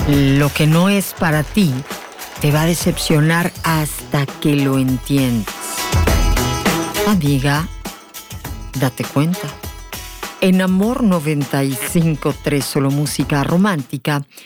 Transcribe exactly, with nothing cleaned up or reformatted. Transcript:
Lo que no es para ti te va a decepcionar hasta que lo entiendas. Amiga, date cuenta. En Amor noventa y cinco punto tres, solo música romántica,